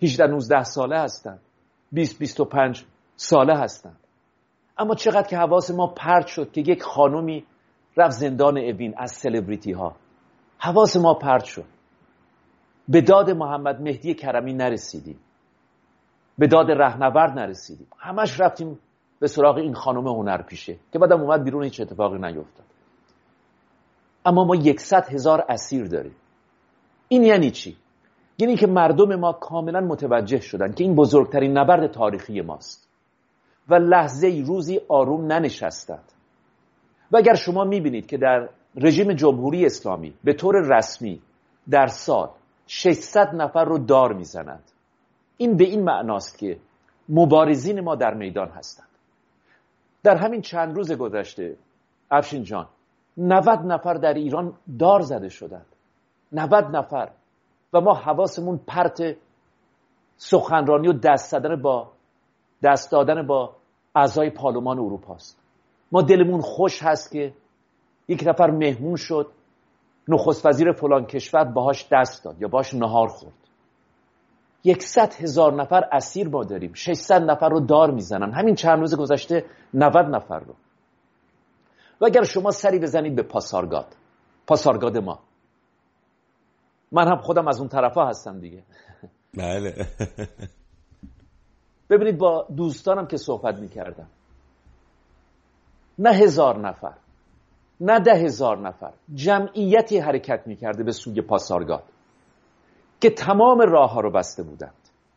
18-19 ساله هستن، 20-25 ساله هستن. اما چقدر که حواس ما پرت شد که یک خانومی رفت زندان اوین از سلبریتی ها، حواس ما پرت شد. به داد محمد مهدی کرمی نرسیدیم، به داد رهنورد نرسیدیم، همش رفتیم به سراغ این خانم هنرپیشه که بعدم اومد بیرون، هیچ اتفاقی نیفتاد. اما ما 100,000 اسیر داریم. این یعنی چی؟ یعنی که مردم ما کاملا متوجه شدن که این بزرگترین نبرد تاریخی ماست و لحظه روزی آروم ننشستند. و اگر شما میبینید که در رژیم جمهوری اسلامی به طور رسمی در سال 600 نفر رو دار میزنند، این به این معناست که مبارزین ما در میدان هستند. در همین چند روز گذشته افشین جان 90 نفر در ایران دار زده شدند، 90 نفر، و ما حواسمون پرت سخنرانی و دست دادن با اعضای پارلمان اروپا است. ما دلمون خوش هست که یک نفر مهمون شد، نخست وزیر فلان کشور باهاش دست داد یا باهاش نهار خورد. 100,000 نفر اسیر ما داریم، 600 نفر رو دار میزنن همین چند روز گذشته، 90 نفر رو. و اگر شما سری بزنید به پاسارگاد ما، من هم خودم از اون طرفا هستم دیگه. بله. ببینید با دوستانم که صحبت میکردم، نه 1000 نفر، نه 10,000 نفر، جمعیتی حرکت میکرده به سوی پاسارگاد که تمام راه ها رو بسته بودند،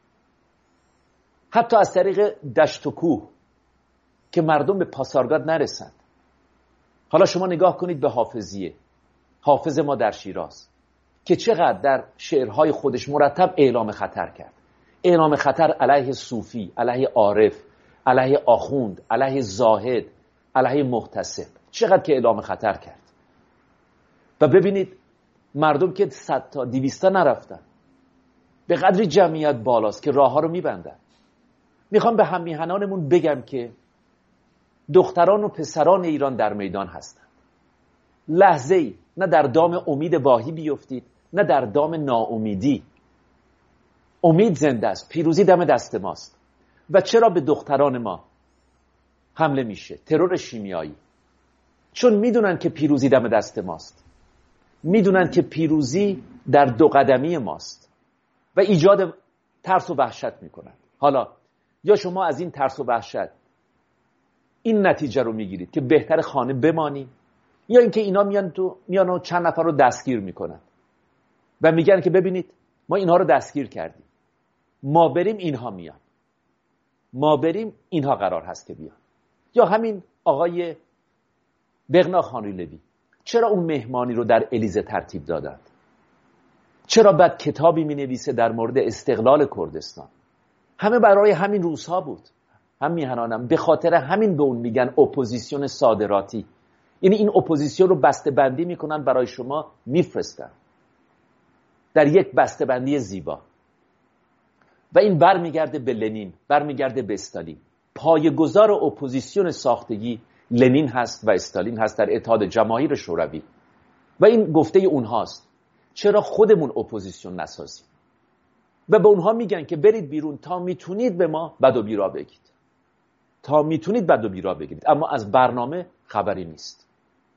حتی از طریق دشت و کوه که مردم به پاسارگاد نرسند. حالا شما نگاه کنید به حافظ ما در شیراز که چقدر در شعرهای خودش مرتب اعلام خطر کرد. اعلام خطر علیه صوفی، علیه عارف، علیه آخوند، علیه زاهد، علیه محتسب، چقدر که اعلام خطر کرد. و ببینید مردم که 100 تا 200 تا نرفتن، به قدری جمعیت بالاست که راه ها رو میبندن. میخوام به هممیهنانمون بگم که دختران و پسران ایران در میدان هستند. لحظه‌ای نه در دام امید واهی بیفتید، نه در دام ناامیدی. امید زنده است، پیروزی دم دست ماست. و چرا به دختران ما حمله میشه؟ ترور شیمیایی. چون میدونن که پیروزی دم دست ماست، میدونن که پیروزی در 2 قدمی ماست و ایجاد ترس و وحشت میکنن. حالا یا شما از این ترس و وحشت این نتیجه رو میگیرید که بهتر خانه بمانیم، یا اینکه اینا میان و چند نفر رو دستگیر میکنن و میگن که ببینید ما اینها رو دستگیر کردیم، ما بریم اینها میان، ما بریم اینها قرار هست که بیان. یا همین آقای بغنا خانی‌لوی، چرا اون مهمانی رو در الیزه ترتیب دادند؟ چرا بعد کتابی می نویسه در مورد استقلال کردستان؟ همه برای همین روزها بود. هم میهنانم به خاطر همین به اون میگن اپوزیسیون صادراتی. یعنی این اپوزیسیون رو بسته بندی میکنن، برای شما میفرستن در یک بسته بندی زیبا. و این برمیگرده به لنین، برمیگرده به استالین. پایه‌گذار اپوزیسیون ساختگی لنین هست و استالین هست در اتحاد جماهیر شوروی. و این گفته اونهاست. چرا خودمون اپوزیسیون نسازیم؟ و به اونها میگن که برید بیرون تا میتونید به ما بد و بیرا بگید، تا میتونید بد و بیرا بگید، اما از برنامه خبری نیست،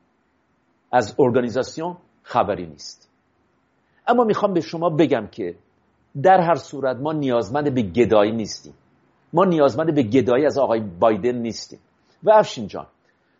از ارگانیزاسیون خبری نیست. اما میخوام به شما بگم که در هر صورت ما نیازمند به گدایی نیستیم، ما نیازمند به گدایی از آقای بایدن نیستیم. و افشین جان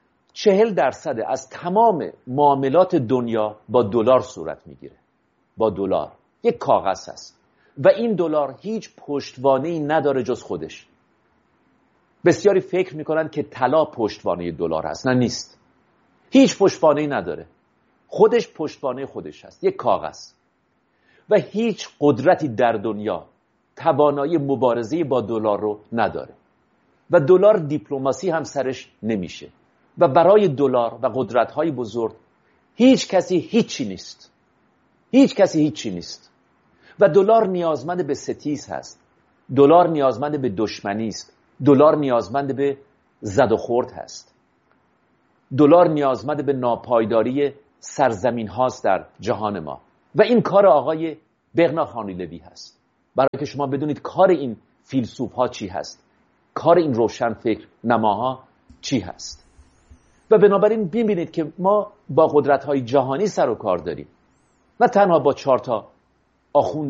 40% از تمام معاملات دنیا با دلار صورت میگیره، با دلار. یک کاغذ هست و این دلار هیچ پشتوانه‌ای نداره جز خودش. بسیاری فکر میکنن که طلا پشتوانه دلار هست، نه نیست، هیچ پشتوانه‌ای نداره، خودش پشتوانه خودش هست، یک کاغذ. و هیچ قدرتی در دنیا توانایی مبارزه با دلار رو نداره و دلار دیپلماسی هم سرش نمیشه. و برای دلار و قدرت‌های بزرگ هیچ کسی هیچی نیست، هیچ کسی هیچی نیست. و دلار نیازمند به ستیز هست، دلار نیازمند به دشمنی است، دلار نیازمند به زد و خورد هست، دلار نیازمند به ناپایداری سرزمین هاست در جهان ما. و این کار آقای بغنا خانی‌لوی هست. برای که شما بدونید کار این فیلسوف ها چی هست، کار این روشن فکر نماها چی هست. و بنابراین ببینید که ما با قدرت های جهانی سر و کار داریم، نه تنها با 4 تا آخوند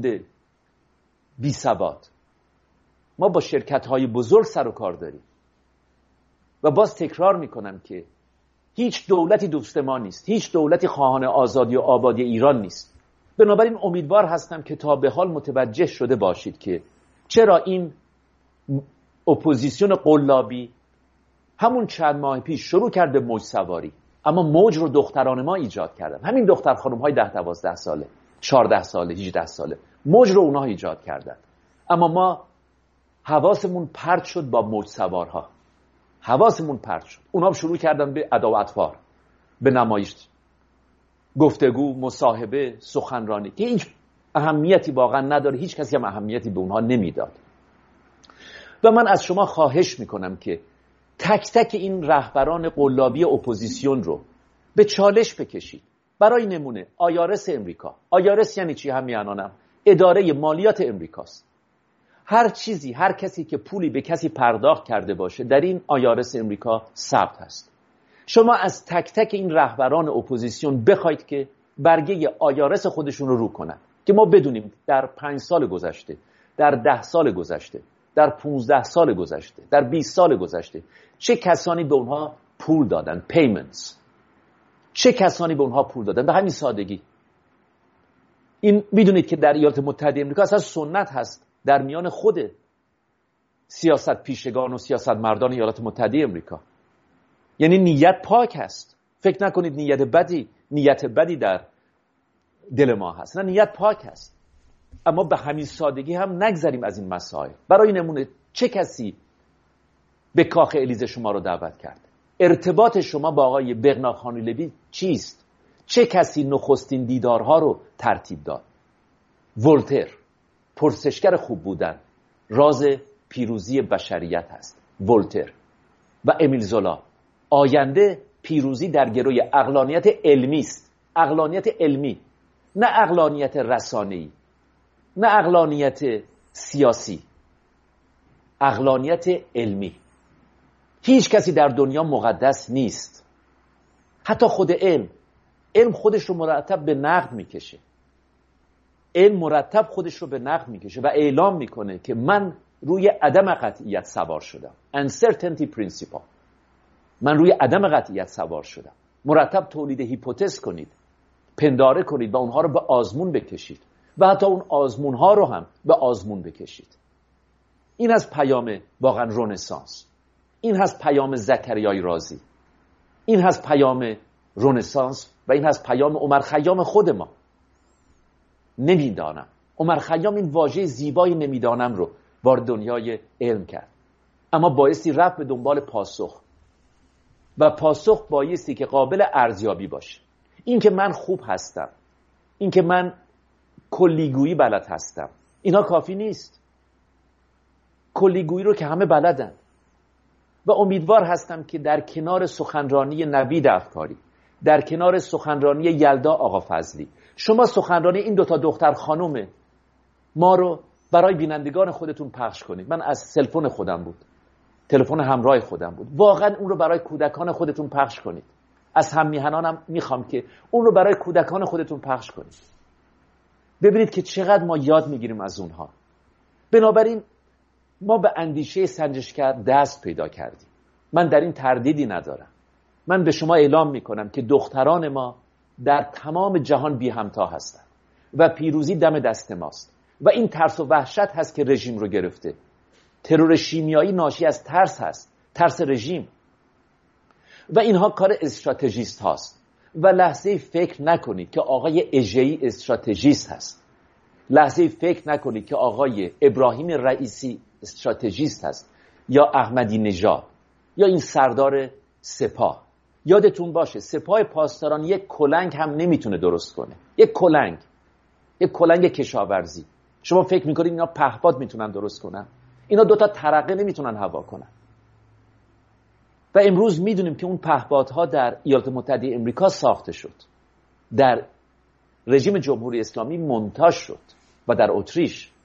بی سواد. ما با شرکت های بزرگ سر و کار داریم و باز تکرار میکنم که هیچ دولتی دوست ما نیست، هیچ دولتی خواهان آزادی و آبادی ایران نیست. بنابراین امیدوار هستم که تا به حال متوجه شده باشید که چرا این اپوزیسیون قلابی همون چند ماه پیش شروع کرده موج سواری، اما موج رو دختران ما ایجاد کردن. همین دختر خانم های 10-12 ساله، 14 ساله، 18 ساله، موج رو اونها ایجاد کردن. اما ما حواسمون پرت شد با موج سوارها، حواسمون پرت شد. اونها شروع کردن به ادا و اطوار، به نمایش، گفتگو، مصاحبه، سخنرانی که هیچ اهمیتی واقعا نداره. هیچ کسی هم اهمیتی به اونها نمیداد. و من از شما خواهش میکنم که تک تک این رهبران قلابی اپوزیسیون رو به چالش بکشید. برای نمونه آیارس امریکا. آیارس یعنی چی؟ همیانانم اداره مالیات امریکاست. هر چیزی، هر کسی که پولی به کسی پرداخت کرده باشه در این آیارس امریکا ثبت هست. شما از تک تک این رهبران اپوزیسیون بخواید که برگه آیارس خودشون رو کنن که ما بدونیم در 5 سال گذشته، در 10 سال گذشته، در 15 سال گذشته، در 20 سال گذشته چه کسانی به اونها پول دادن، payments، چه کسانی به اونها پول دادن. به همین سادگی این میدونید که در ایالات متحده امریکا اصلا سنت هست در میان خود سیاست پیشگان و سیاست مردان ایالات متحده امریکا، یعنی نیت پاک هست. فکر نکنید نیت بدی در دل ما هست، نه، نیت پاک هست. اما به همین سادگی هم نگذریم از این مسائل. برای نمونه چه کسی به کاخ الیزه شما رو دعوت کرد؟ ارتباط شما با آقای برنارد خانلوی چیست؟ چه کسی نخستین دیدارها رو ترتیب داد؟ ولتر، پرسشگر خوب بودن راز پیروزی بشریت هست. ولتر و امیل زولا. آینده پیروزی در گروی عقلانیت علمی است. عقلانیت علمی، نه عقلانیت رسانه‌ای، نه عقلانیت سیاسی، عقلانیت علمی. هیچ کسی در دنیا مقدس نیست. حتی خود علم خودش رو مرتب به نقد میکشه. علم مرتب خودش رو به نقد میکشه و اعلام میکنه که من روی عدم قطعیت سوار شدم. Uncertainty principle. من روی عدم قطعیت سوار شدم. مرتب تولید هیپوتز کنید، پنداره کنید و اونها رو به آزمون بکشید و حتی اون آزمون ها رو هم به آزمون بکشید. این از پیام واقعا رنسانس. این هست پیام زکریای رازی. این هست پیام رنسانس و این هست پیام عمر خیام خود ما. نمیدانم. عمر خیام این واژه زیبای نمیدانم رو وارد دنیای علم کرد، اما بایستی رفت به دنبال پاسخ و پاسخ بایستی که قابل ارزیابی باشه. این که من خوب هستم، این که من کلیگویی بلد هستم، اینا کافی نیست. کلیگویی رو که همه بلدن و امیدوار هستم که در کنار سخنرانی نوید افکاری، در کنار سخنرانی یلدا آقا فضلی، شما سخنرانی این 2 دختر خانم ما رو برای بینندگان خودتون پخش کنید. من از تلفن خودم بود، تلفن همراه خودم بود، واقعا اون رو برای کودکان خودتون پخش کنید. از هم میهنانم میخوام که اون رو برای کودکان خودتون پخش کنید. ببینید که چقدر ما یاد میگیریم از اونها. بنابراین ما به اندیشه سنجشگر دست پیدا کردیم. من در این تردیدی ندارم. من به شما اعلام میکنم که دختران ما در تمام جهان بی همتا هستند و پیروزی دم دست ماست. و این ترس و وحشت هست که رژیم رو گرفته. ترور شیمیایی ناشی از ترس هست، ترس رژیم. و اینها کار استراتژیست هاست. و لحظه فکر نکنید که آقای اژه‌ای استراتژیست هست. لحظه فکر نکنید که آقای ابراهیم رئیسی استراتژیست هست یا احمدی نژاد یا این سردار سپاه. یادتون باشه سپاه پاسداران یک کلنگ هم نمیتونه درست کنه. یک کلنگ کشاورزی. شما فکر میکنید اینا پهپاد میتونن درست کنن؟ اینا 2 ترقه نمیتونن هوا کنن. و امروز میدونیم که اون پهپادها در ایالات متحده امریکا ساخته شد، در رژیم جمهوری اسلامی مونتاژ شد و در اتریش